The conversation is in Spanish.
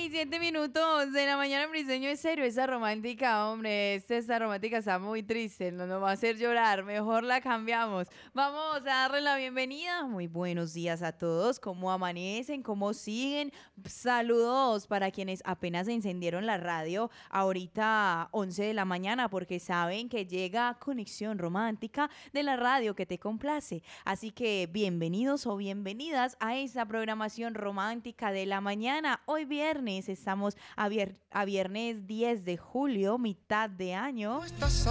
y 7 minutos de la mañana, Briseño. Es serio, esa romántica, hombre. Esta romántica está muy triste. No nos va a hacer llorar. Mejor la cambiamos. Vamos a darle la bienvenida. Muy buenos días a todos. ¿Cómo amanecen? ¿Cómo siguen? Saludos para quienes apenas encendieron la radio ahorita 11 de la mañana, porque saben que llega Conexión Romántica de la radio que te complace. Así que bienvenidos o bienvenidas a esa programación romántica de la mañana. Hoy viernes, estamos a viernes 10 de julio, mitad de año. No estás